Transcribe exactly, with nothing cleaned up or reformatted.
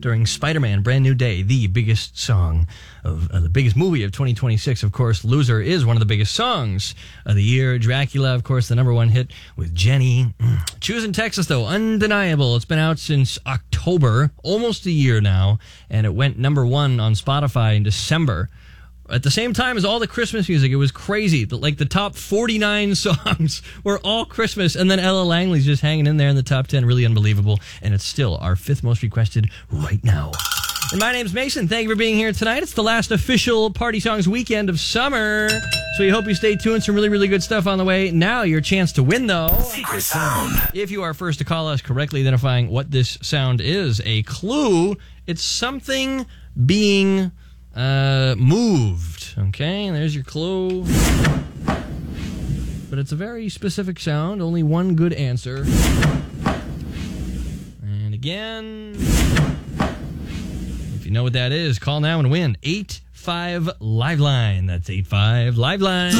during Spider-Man Brand New Day, the biggest song of uh, the biggest movie of twenty twenty-six. Of course, Loser is one of the biggest songs of the year. Dracula, of course, the number one hit with Jenny. Mm. Choosing Texas, though, undeniable. It's been out since October, almost a year now, and it went number one on Spotify in December. At the same time as all the Christmas music, it was crazy. Like the top forty-nine songs were all Christmas, and then Ella Langley's just hanging in there in the top ten. Really unbelievable, and it's still our fifth most requested right now. And my name's Mason. Thank you for being here tonight. It's the last official Party Songs weekend of summer, so we hope you stay tuned. Some really, really good stuff on the way. Now, your chance to win, though. Secret sound. If you are first to call us, correctly identifying what this sound is, a clue, it's something being uh, moved. Okay, and there's your clue. But it's a very specific sound. Only one good answer. And again, if you know what that is, call now and win. eight five Liveline. That's eight five Liveline.